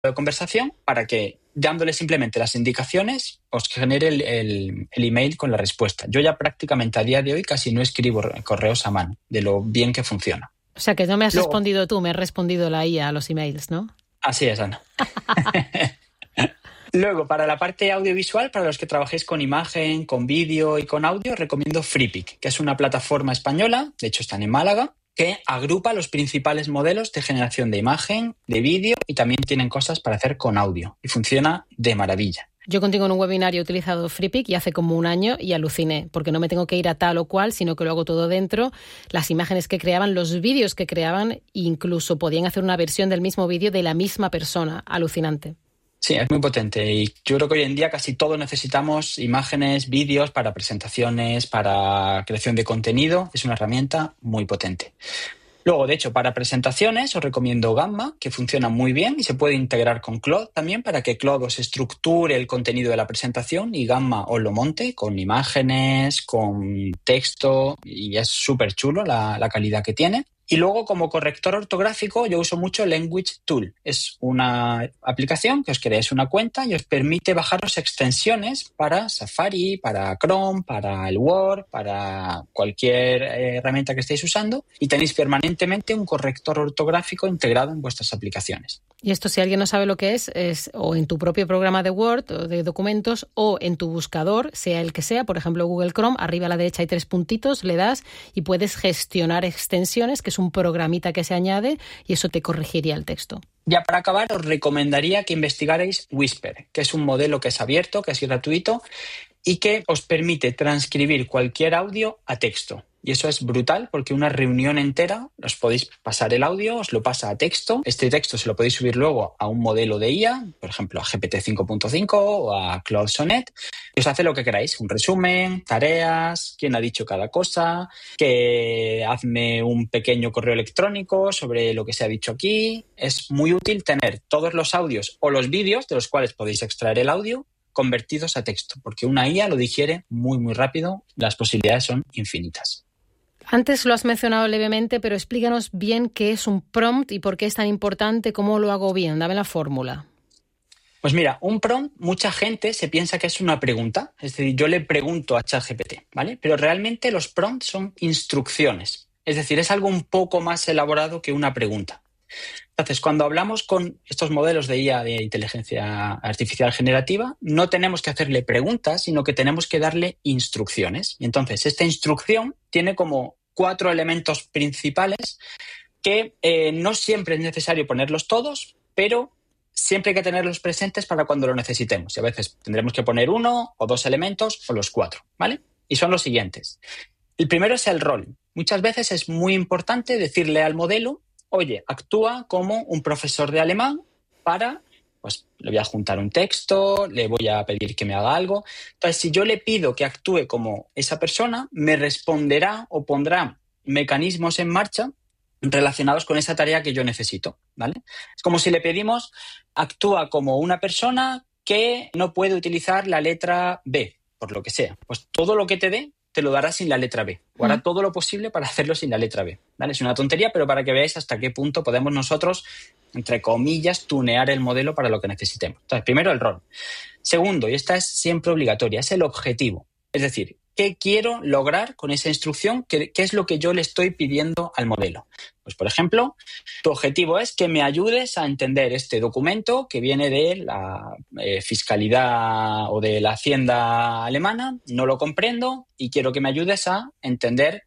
de conversación para que, dándole simplemente las indicaciones, os genere el email con la respuesta. Yo ya prácticamente a día de hoy casi no escribo correos a mano, de lo bien que funciona. O sea, que no me has respondido tú, me has respondido la IA a los emails, ¿no? Así es, Ana. Luego, para la parte audiovisual, para los que trabajéis con imagen, con vídeo y con audio, recomiendo Freepik, que es una plataforma española, de hecho están en Málaga, que agrupa los principales modelos de generación de imagen, de vídeo y también tienen cosas para hacer con audio y funciona de maravilla. Yo contigo en un webinar he utilizado Freepik y hace como un año y aluciné, porque no me tengo que ir a tal o cual, sino que lo hago todo dentro. Las imágenes que creaban, los vídeos que creaban, incluso podían hacer una versión del mismo vídeo de la misma persona. Alucinante. Sí, es muy potente y yo creo que hoy en día casi todos necesitamos imágenes, vídeos para presentaciones, para creación de contenido. Es una herramienta muy potente. Luego, de hecho, para presentaciones os recomiendo Gamma, que funciona muy bien y se puede integrar con Claude también para que Claude os estructure el contenido de la presentación y Gamma os lo monte con imágenes, con texto y es súper chulo la calidad que tiene. Y luego, como corrector ortográfico, yo uso mucho Language Tool. Es una aplicación que os creáis una cuenta y os permite bajaros extensiones para Safari, para Chrome, para el Word, para cualquier herramienta que estéis usando y tenéis permanentemente un corrector ortográfico integrado en vuestras aplicaciones. Y esto, si alguien no sabe lo que es o en tu propio programa de Word o de documentos o en tu buscador, sea el que sea, por ejemplo Google Chrome, arriba a la derecha hay 3 puntitos, le das y puedes gestionar extensiones, que es un programita que se añade y eso te corregiría el texto. Ya para acabar, os recomendaría que investigarais Whisper, que es un modelo que es abierto, que es gratuito y que os permite transcribir cualquier audio a texto. Y eso es brutal porque una reunión entera os podéis pasar el audio, os lo pasa a texto. Este texto se lo podéis subir luego a un modelo de IA, por ejemplo a GPT 5.5 o a Claude Sonnet. Y os hace lo que queráis, un resumen, tareas, quién ha dicho cada cosa, que hazme un pequeño correo electrónico sobre lo que se ha dicho aquí. Es muy útil tener todos los audios o los vídeos de los cuales podéis extraer el audio convertidos a texto, porque una IA lo digiere muy, muy rápido. Las posibilidades son infinitas. Antes lo has mencionado levemente, pero explícanos bien qué es un prompt y por qué es tan importante, cómo lo hago bien. Dame la fórmula. Pues mira, un prompt, mucha gente se piensa que es una pregunta. Es decir, yo le pregunto a ChatGPT, ¿vale? Pero realmente los prompts son instrucciones. Es decir, es algo un poco más elaborado que una pregunta. Entonces, cuando hablamos con estos modelos de IA, de inteligencia artificial generativa, no tenemos que hacerle preguntas, sino que tenemos que darle instrucciones. Y entonces, esta instrucción tiene como 4 elementos principales que no siempre es necesario ponerlos todos, pero siempre hay que tenerlos presentes para cuando lo necesitemos. Y a veces tendremos que poner 1 o 2 elementos o los 4, ¿vale? Y son los siguientes. El primero es el rol. Muchas veces es muy importante decirle al modelo: oye, actúa como un profesor de alemán para, pues le voy a juntar un texto, le voy a pedir que me haga algo. Entonces, si yo le pido que actúe como esa persona, me responderá o pondrá mecanismos en marcha relacionados con esa tarea que yo necesito, ¿vale? Es como si le pedimos: actúa como una persona que no puede utilizar la letra B, por lo que sea. Pues todo lo que te dé te lo dará sin la letra B. O hará todo lo posible para hacerlo sin la letra B, ¿vale? Es una tontería, pero para que veáis hasta qué punto podemos nosotros, entre comillas, tunear el modelo para lo que necesitemos. Entonces, primero el rol. Segundo, y esta es siempre obligatoria, es el objetivo. Es decir, ¿qué quiero lograr con esa instrucción? ¿Qué es lo que yo le estoy pidiendo al modelo? Pues, por ejemplo, tu objetivo es que me ayudes a entender este documento que viene de la fiscalidad o de la hacienda alemana, no lo comprendo y quiero que me ayudes a entender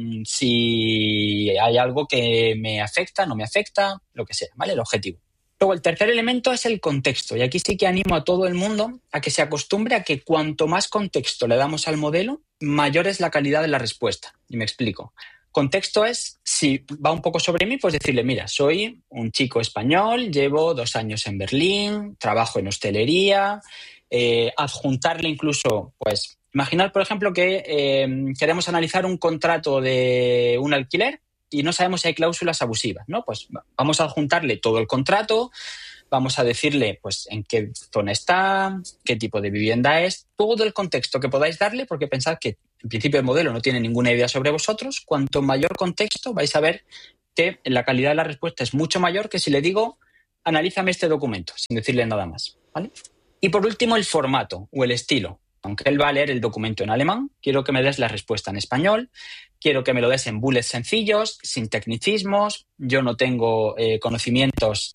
si hay algo que me afecta, no me afecta, lo que sea, ¿vale? El objetivo. Luego, el tercer elemento es el contexto, y aquí sí que animo a todo el mundo a que se acostumbre a que cuanto más contexto le damos al modelo, mayor es la calidad de la respuesta. Y me explico. Contexto es, si va un poco sobre mí, pues decirle: mira, soy un chico español, llevo 2 años en Berlín, trabajo en hostelería, adjuntarle incluso, pues, imaginar, por ejemplo, que queremos analizar un contrato de un alquiler y no sabemos si hay cláusulas abusivas, ¿no? Pues vamos a adjuntarle todo el contrato, vamos a decirle pues en qué zona está, qué tipo de vivienda es, todo el contexto que podáis darle, porque pensad que en principio el modelo no tiene ninguna idea sobre vosotros. Cuanto mayor contexto vais a ver que la calidad de la respuesta es mucho mayor que si le digo: analízame este documento, sin decirle nada más, ¿vale? Y por último, el formato o el estilo. Aunque él va a leer el documento en alemán, quiero que me des la respuesta en español, quiero que me lo des en bullets sencillos, sin tecnicismos. Yo no tengo conocimientos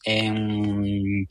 en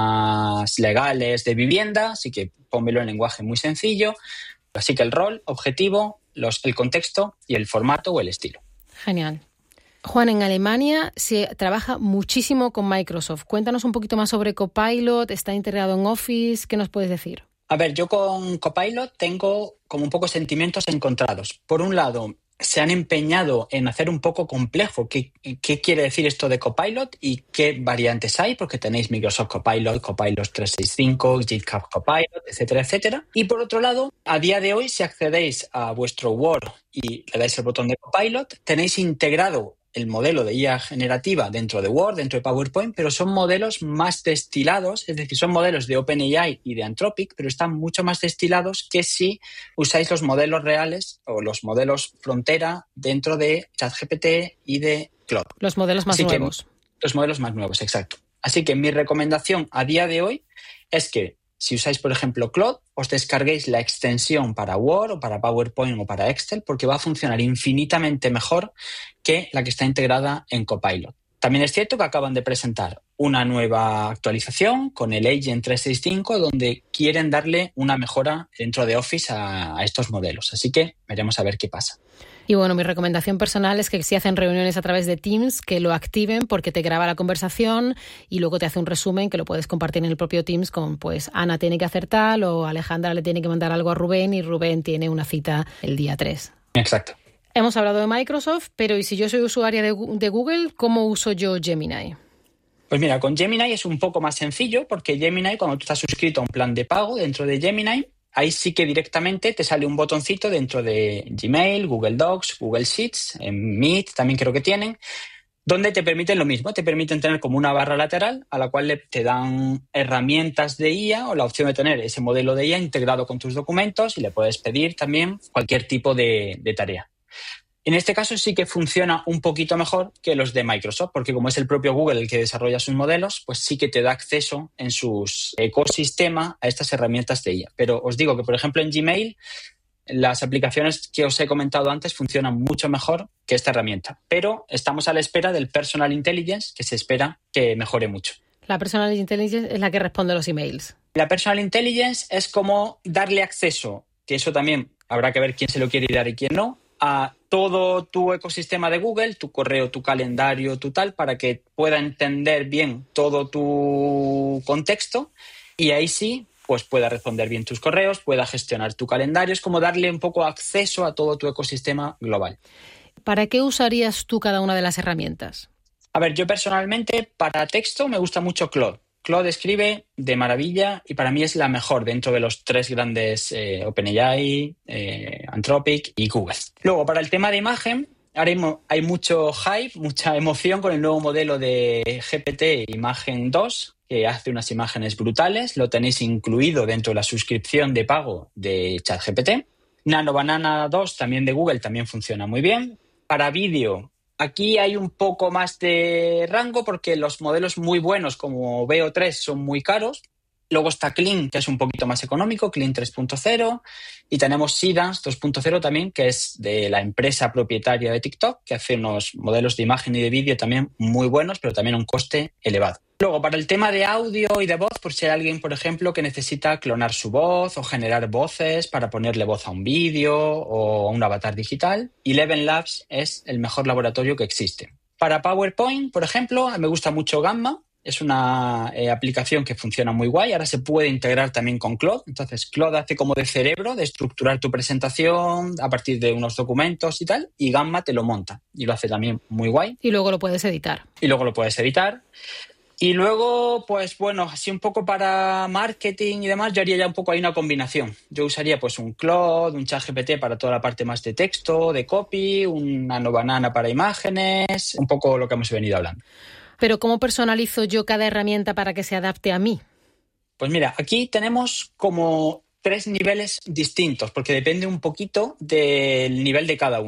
temas legales de vivienda, así que pónmelo en lenguaje muy sencillo. Así que el rol, objetivo, el contexto y el formato o el estilo. Genial. Juan, en Alemania se trabaja muchísimo con Microsoft. Cuéntanos un poquito más sobre Copilot, está integrado en Office, ¿qué nos puedes decir? A ver, yo con Copilot tengo como un poco sentimientos encontrados. Por un lado, se han empeñado en hacer un poco complejo qué quiere decir esto de Copilot y qué variantes hay, porque tenéis Microsoft Copilot, Copilot 365, GitHub Copilot, etcétera, etcétera. Y por otro lado, a día de hoy, si accedéis a vuestro Word y le dais el botón de Copilot, tenéis integrado el modelo de IA generativa dentro de Word, dentro de PowerPoint, pero son modelos más destilados, es decir, son modelos de OpenAI y de Anthropic, pero están mucho más destilados que si usáis los modelos reales o los modelos frontera dentro de ChatGPT y de Claude. Los modelos más nuevos. Los modelos más nuevos, exacto. Así que mi recomendación a día de hoy es que si usáis, por ejemplo, Claude, os descarguéis la extensión para Word o para PowerPoint o para Excel porque va a funcionar infinitamente mejor que la que está integrada en Copilot. También es cierto que acaban de presentar una nueva actualización con el Agent 365 donde quieren darle una mejora dentro de Office a estos modelos. Así que veremos a ver qué pasa. Y bueno, mi recomendación personal es que si hacen reuniones a través de Teams, que lo activen porque te graba la conversación y luego te hace un resumen que lo puedes compartir en el propio Teams con, pues, Ana tiene que hacer tal o Alejandra le tiene que mandar algo a Rubén y Rubén tiene una cita el día 3. Exacto. Hemos hablado de Microsoft, pero ¿y si yo soy usuaria de Google, cómo uso yo Gemini? Pues mira, con Gemini es un poco más sencillo porque Gemini, cuando tú estás suscrito a un plan de pago dentro de Gemini, ahí sí que directamente te sale un botoncito dentro de Gmail, Google Docs, Google Sheets, en Meet también creo que tienen, donde te permiten lo mismo, te permiten tener como una barra lateral a la cual te dan herramientas de IA o la opción de tener ese modelo de IA integrado con tus documentos y le puedes pedir también cualquier tipo de tarea. En este caso sí que funciona un poquito mejor que los de Microsoft, porque como es el propio Google el que desarrolla sus modelos, pues sí que te da acceso en sus ecosistemas a estas herramientas de IA. Pero os digo que, por ejemplo, en Gmail, las aplicaciones que os he comentado antes funcionan mucho mejor que esta herramienta. Pero estamos a la espera del Personal Intelligence, que se espera que mejore mucho. La Personal Intelligence es la que responde a los emails. La Personal Intelligence es como darle acceso, que eso también habrá que ver quién se lo quiere dar y quién no, a todo tu ecosistema de Google, tu correo, tu calendario, tu tal, para que pueda entender bien todo tu contexto y ahí sí, pues pueda responder bien tus correos, pueda gestionar tu calendario. Es como darle un poco acceso a todo tu ecosistema global. ¿Para qué usarías tú cada una de las herramientas? A ver, yo personalmente para texto me gusta mucho Claude. Claude escribe de maravilla y para mí es la mejor dentro de los tres grandes OpenAI, Anthropic y Google. Luego, para el tema de imagen, ahora mismo hay mucho hype, mucha emoción con el nuevo modelo de GPT Imagen 2, que hace unas imágenes brutales. Lo tenéis incluido dentro de la suscripción de pago de ChatGPT. Nano Banana 2, también de Google, también funciona muy bien. Para vídeo, aquí hay un poco más de rango porque los modelos muy buenos como Veo 3 son muy caros. Luego está Clean, que es un poquito más económico, Clean 3.0. Y tenemos Seedance 2.0 también, que es de la empresa propietaria de TikTok, que hace unos modelos de imagen y de vídeo también muy buenos, pero también a un coste elevado. Luego, para el tema de audio y de voz, por si hay alguien, por ejemplo, que necesita clonar su voz o generar voces para ponerle voz a un vídeo o a un avatar digital, Eleven Labs es el mejor laboratorio que existe. Para PowerPoint, por ejemplo, me gusta mucho Gamma. Es una aplicación que funciona muy guay. Ahora se puede integrar también con Claude. Entonces, Claude hace como de cerebro, de estructurar tu presentación a partir de unos documentos y tal, y Gamma te lo monta. Y lo hace también muy guay. Y luego lo puedes editar. Y luego, pues bueno, así un poco para marketing y demás, yo haría ya un poco ahí una combinación. Yo usaría pues un Claude, un ChatGPT para toda la parte más de texto, de copy, un Nano Banana para imágenes, un poco lo que hemos venido hablando. Pero ¿cómo personalizo yo cada herramienta para que se adapte a mí? Pues mira, aquí tenemos como 3 niveles distintos, porque depende un poquito del nivel de cada uno.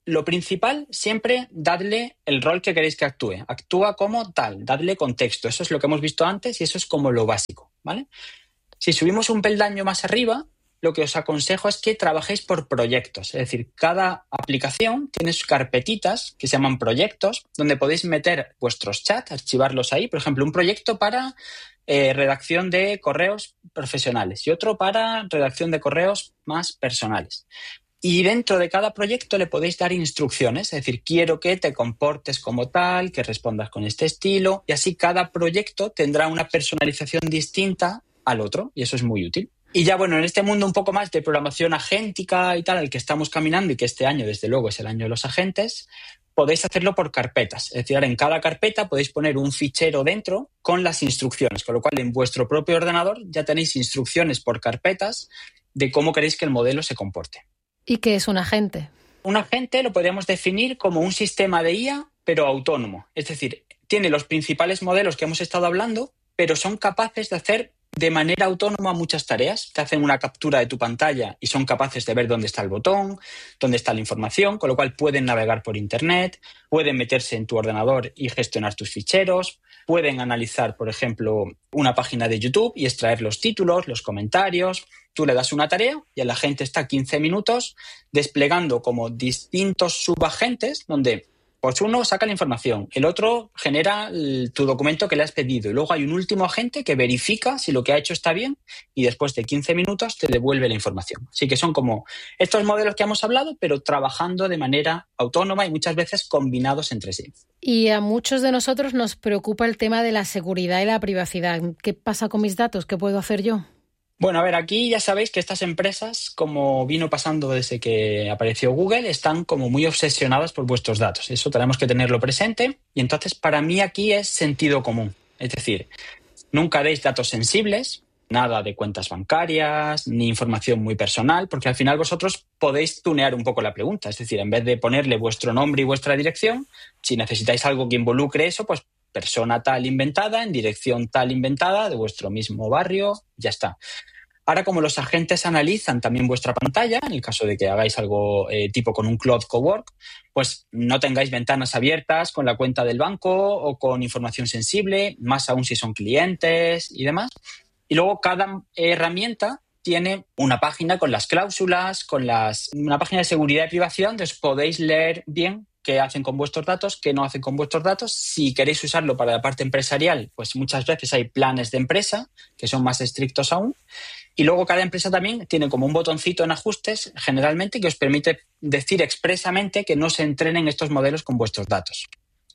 lo principal, siempre dadle el rol que queréis que actúe. Actúa como tal, dadle contexto. Eso es lo que hemos visto antes y eso es como lo básico, ¿vale? Si subimos un peldaño más arriba, lo que os aconsejo es que trabajéis por proyectos. Es decir, cada aplicación tiene sus carpetitas que se llaman proyectos, donde podéis meter vuestros chats, archivarlos ahí. Por ejemplo, un proyecto para redacción de correos profesionales y otro para redacción de correos más personales. Y dentro de cada proyecto le podéis dar instrucciones, es decir, quiero que te comportes como tal, que respondas con este estilo, y así cada proyecto tendrá una personalización distinta al otro, y eso es muy útil. Y ya, bueno, en este mundo un poco más de programación agéntica y tal, al que estamos caminando y que este año, desde luego, es el año de los agentes, podéis hacerlo por carpetas. Es decir, ahora en cada carpeta podéis poner un fichero dentro con las instrucciones, con lo cual en vuestro propio ordenador ya tenéis instrucciones por carpetas de cómo queréis que el modelo se comporte. ¿Y qué es un agente? Un agente lo podríamos definir como un sistema de IA, pero autónomo. Es decir, tiene los principales modelos que hemos estado hablando, pero son capaces de hacer de manera autónoma muchas tareas. Te hacen una captura de tu pantalla y son capaces de ver dónde está el botón, dónde está la información, con lo cual pueden navegar por Internet, pueden meterse en tu ordenador y gestionar tus ficheros, pueden analizar, por ejemplo, una página de YouTube y extraer los títulos, los comentarios. Tú le das una tarea y el agente está 15 minutos desplegando como distintos subagentes donde pues uno saca la información, el otro genera tu documento que le has pedido y luego hay un último agente que verifica si lo que ha hecho está bien y después de 15 minutos te devuelve la información. Así que son como estos modelos que hemos hablado, pero trabajando de manera autónoma y muchas veces combinados entre sí. Y a muchos de nosotros nos preocupa el tema de la seguridad y la privacidad. ¿Qué pasa con mis datos? ¿Qué puedo hacer yo? Bueno, a ver, aquí ya sabéis que estas empresas, como vino pasando desde que apareció Google, están como muy obsesionadas por vuestros datos. Eso tenemos que tenerlo presente y entonces para mí aquí es sentido común. Es decir, nunca deis datos sensibles, nada de cuentas bancarias, ni información muy personal, porque al final vosotros podéis tunear un poco la pregunta. Es decir, en vez de ponerle vuestro nombre y vuestra dirección, si necesitáis algo que involucre eso, pues persona tal inventada, en dirección tal inventada, de vuestro mismo barrio, ya está. Ahora, como los agentes analizan también vuestra pantalla, en el caso de que hagáis algo tipo con un cloud cowork, pues no tengáis ventanas abiertas con la cuenta del banco o con información sensible, más aún si son clientes y demás. Y luego cada herramienta tiene una página con las cláusulas, una página de seguridad y privacidad donde os podéis leer bien qué hacen con vuestros datos, qué no hacen con vuestros datos. Si queréis usarlo para la parte empresarial, pues muchas veces hay planes de empresa que son más estrictos aún. Y luego cada empresa también tiene como un botoncito en ajustes, generalmente, que os permite decir expresamente que no se entrenen estos modelos con vuestros datos.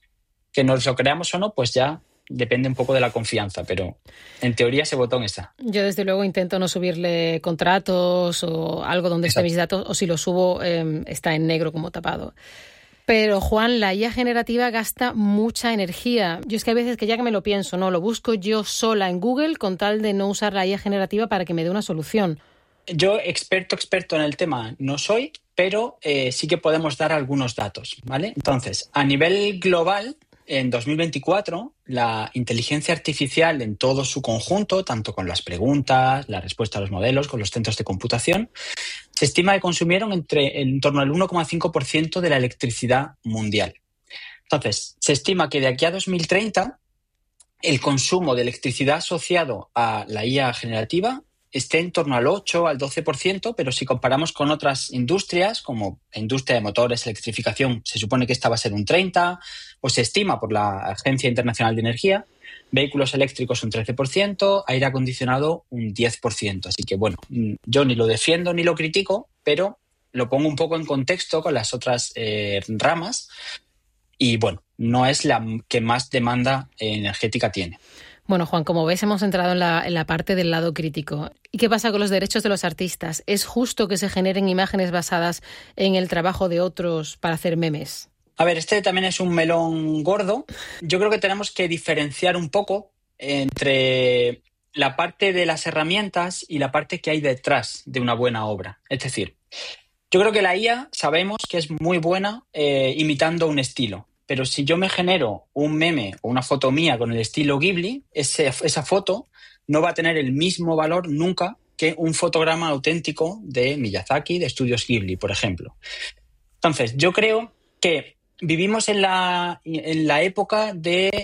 Que nos lo creamos o no, pues ya depende un poco de la confianza, pero en teoría ese botón está. Yo desde luego intento no subirle contratos o algo donde estén mis datos, o si lo subo está en negro como tapado. Pero, Juan, la IA generativa gasta mucha energía. Yo es que a veces que ya que me lo pienso, ¿no? Lo busco yo sola en Google con tal de no usar la IA generativa para que me dé una solución. Yo experto en el tema no soy, pero sí que podemos dar algunos datos, ¿vale? Entonces, a nivel global, en 2024, la inteligencia artificial en todo su conjunto, tanto con las preguntas, la respuesta a los modelos, con los centros de computación, se estima que consumieron en torno al 1,5% de la electricidad mundial. Entonces, se estima que de aquí a 2030 el consumo de electricidad asociado a la IA generativa esté en torno al 8 al 12%, pero si comparamos con otras industrias, como la industria de motores, electrificación, se supone que esta va a ser un 30%, o se estima por la Agencia Internacional de Energía, vehículos eléctricos un 13%, aire acondicionado un 10%. Así que, bueno, yo ni lo defiendo ni lo critico, pero lo pongo un poco en contexto con las otras ramas y, bueno, no es la que más demanda energética tiene. Bueno, Juan, como ves, hemos entrado en la parte del lado crítico. ¿Y qué pasa con los derechos de los artistas? ¿Es justo que se generen imágenes basadas en el trabajo de otros para hacer memes? A ver, este también es un melón gordo. Yo creo que tenemos que diferenciar un poco entre la parte de las herramientas y la parte que hay detrás de una buena obra. Es decir, yo creo que la IA sabemos que es muy buena imitando un estilo. Pero si yo me genero un meme o una foto mía con el estilo Ghibli, esa foto no va a tener el mismo valor nunca que un fotograma auténtico de Miyazaki, de Estudios Ghibli, por ejemplo. Entonces, yo creo que vivimos en la época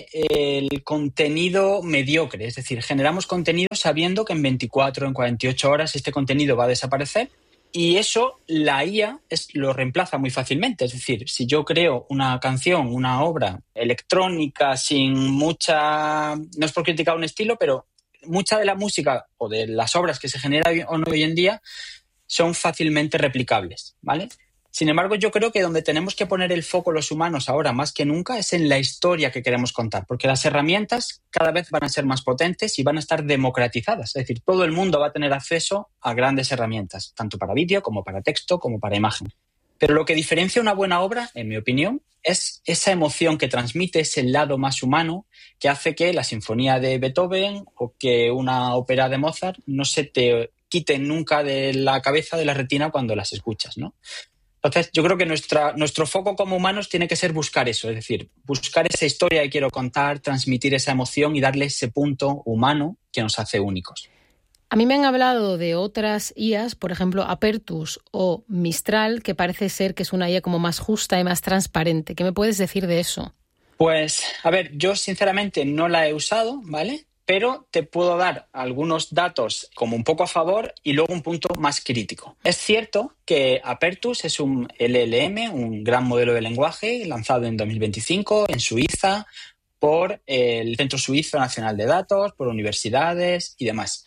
del contenido mediocre, es decir, generamos contenido sabiendo que en 24, en 48 horas este contenido va a desaparecer y eso la IA lo reemplaza muy fácilmente. Es decir, si yo creo una canción, una obra electrónica sin mucha, no es por criticar un estilo, pero mucha de la música o de las obras que se generan hoy en día son fácilmente replicables, ¿vale? Sin embargo, yo creo que donde tenemos que poner el foco los humanos ahora más que nunca es en la historia que queremos contar, porque las herramientas cada vez van a ser más potentes y van a estar democratizadas. Es decir, todo el mundo va a tener acceso a grandes herramientas, tanto para vídeo como para texto como para imagen. Pero lo que diferencia una buena obra, en mi opinión, es esa emoción que transmite, ese lado más humano que hace que la sinfonía de Beethoven o que una ópera de Mozart no se te quiten nunca de la cabeza, de la retina cuando las escuchas, ¿no? Entonces, yo creo que nuestro foco como humanos tiene que ser buscar eso, es decir, buscar esa historia que quiero contar, transmitir esa emoción y darle ese punto humano que nos hace únicos. A mí me han hablado de otras IAs, por ejemplo, Apertus o Mistral, que parece ser que es una IA como más justa y más transparente. ¿Qué me puedes decir de eso? Pues, a ver, yo sinceramente no la he usado, ¿vale? Pero te puedo dar algunos datos como un poco a favor y luego un punto más crítico. Es cierto que Apertus es un LLM, un gran modelo de lenguaje lanzado en 2025 en Suiza por el Centro Suizo Nacional de Datos, por universidades y demás.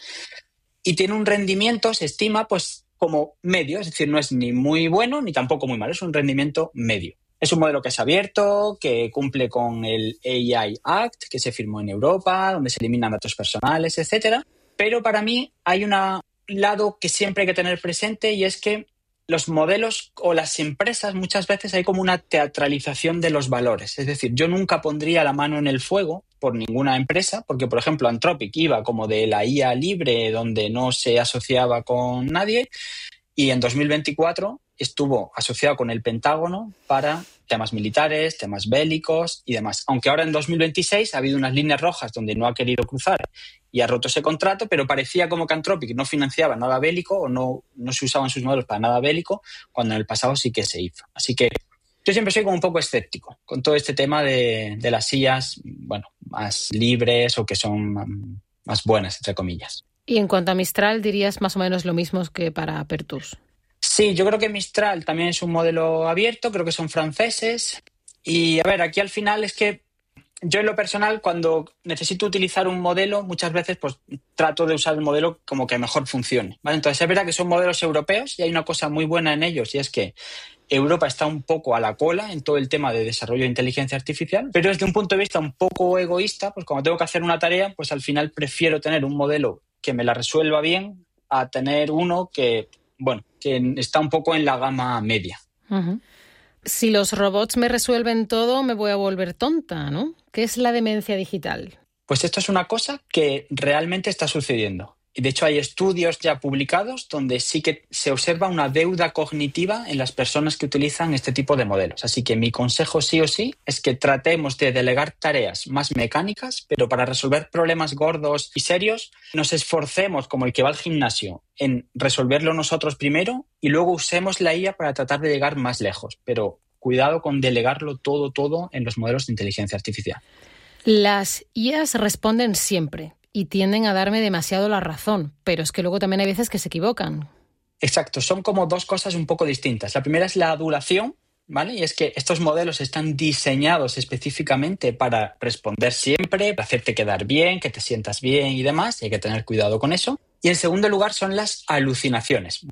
Y tiene un rendimiento, se estima, pues como medio, es decir, no es ni muy bueno ni tampoco muy malo, es un rendimiento medio. Es un modelo que es abierto, que cumple con el AI Act, que se firmó en Europa, donde se eliminan datos personales, etcétera. Pero para mí hay un lado que siempre hay que tener presente y es que los modelos o las empresas muchas veces hay como una teatralización de los valores. Es decir, yo nunca pondría la mano en el fuego por ninguna empresa, porque, por ejemplo, Anthropic iba como de la IA libre, donde no se asociaba con nadie, y en 2024 estuvo asociado con el Pentágono para temas militares, temas bélicos y demás. Aunque ahora en 2026 ha habido unas líneas rojas donde no ha querido cruzar y ha roto ese contrato, pero parecía como que Anthropic no financiaba nada bélico o no se usaban sus modelos para nada bélico, cuando en el pasado sí que se hizo. Así que yo siempre soy como un poco escéptico con todo este tema de las IAs, bueno, más libres o que son más buenas, entre comillas. Y en cuanto a Mistral, dirías más o menos lo mismo que para Apertus. Sí, yo creo que Mistral también es un modelo abierto, creo que son franceses. Y a ver, aquí al final es que yo en lo personal, cuando necesito utilizar un modelo, muchas veces pues trato de usar el modelo como que mejor funcione, ¿vale? Entonces es verdad que son modelos europeos y hay una cosa muy buena en ellos y es que Europa está un poco a la cola en todo el tema de desarrollo de inteligencia artificial, pero desde un punto de vista un poco egoísta, pues cuando tengo que hacer una tarea, pues al final prefiero tener un modelo que me la resuelva bien a tener uno que, bueno, que está un poco en la gama media. Uh-huh. Si los robots me resuelven todo, me voy a volver tonta, ¿no? ¿Qué es la demencia digital? Pues esto es una cosa que realmente está sucediendo. Y de hecho hay estudios ya publicados donde sí que se observa una deuda cognitiva en las personas que utilizan este tipo de modelos. Así que mi consejo sí o sí es que tratemos de delegar tareas más mecánicas, pero para resolver problemas gordos y serios nos esforcemos, como el que va al gimnasio, en resolverlo nosotros primero y luego usemos la IA para tratar de llegar más lejos. Pero cuidado con delegarlo todo en los modelos de inteligencia artificial. Las IAs responden siempre y tienden a darme demasiado la razón, pero es que luego también hay veces que se equivocan. Exacto, son como dos cosas un poco distintas. La primera es la adulación, ¿vale? Y es que estos modelos están diseñados específicamente para responder siempre, para hacerte quedar bien, que te sientas bien y demás, y hay que tener cuidado con eso. Y en segundo lugar son las alucinaciones.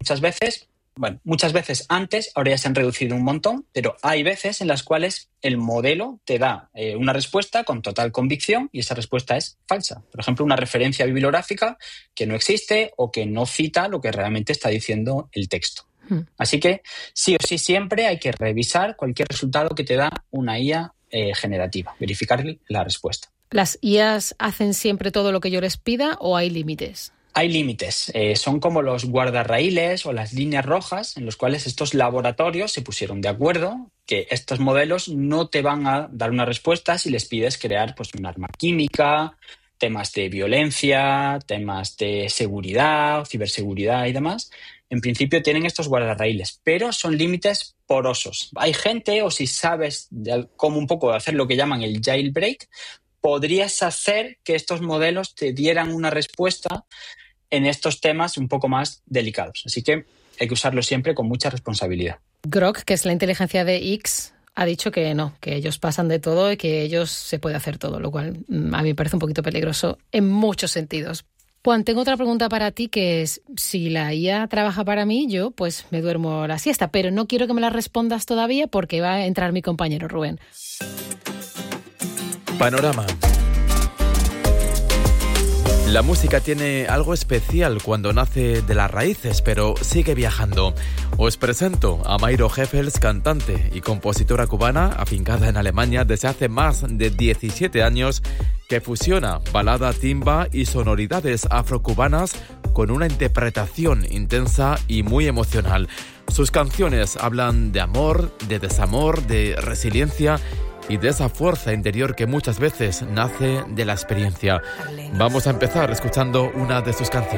Muchas veces antes, ahora ya se han reducido un montón, pero hay veces en las cuales el modelo te da una respuesta con total convicción y esa respuesta es falsa. Por ejemplo, una referencia bibliográfica que no existe o que no cita lo que realmente está diciendo el texto. Así que sí o sí siempre hay que revisar cualquier resultado que te da una IA generativa, verificar la respuesta. ¿Las IAs hacen siempre todo lo que yo les pida o hay límites? Hay límites, son como los guardarraíles o las líneas rojas en los cuales estos laboratorios se pusieron de acuerdo que estos modelos no te van a dar una respuesta si les pides crear pues, un arma química, temas de violencia, temas de seguridad, ciberseguridad y demás. en principio tienen estos guardarraíles, pero son límites porosos. Hay gente, o si sabes cómo un poco hacer lo que llaman el jailbreak, podrías hacer que estos modelos te dieran una respuesta en estos temas un poco más delicados. Así que hay que usarlo siempre con mucha responsabilidad. Grok, que es la inteligencia de X, ha dicho que no, que ellos pasan de todo y que ellos se puede hacer todo, lo cual a mí me parece un poquito peligroso en muchos sentidos. Juan, tengo otra pregunta para ti, que es, si la IA trabaja para mí, yo pues me duermo la siesta, pero no quiero que me la respondas todavía porque va a entrar mi compañero Rubén. Panorama. La música tiene algo especial cuando nace de las raíces, pero sigue viajando. Os presento a Mayro Heffels, cantante y compositora cubana, afincada en Alemania desde hace más de 17 años, que fusiona balada, timba y sonoridades afrocubanas con una interpretación intensa y muy emocional. Sus canciones hablan de amor, de desamor, de resiliencia y de esa fuerza interior que muchas veces nace de la experiencia. Vamos a empezar escuchando una de sus canciones.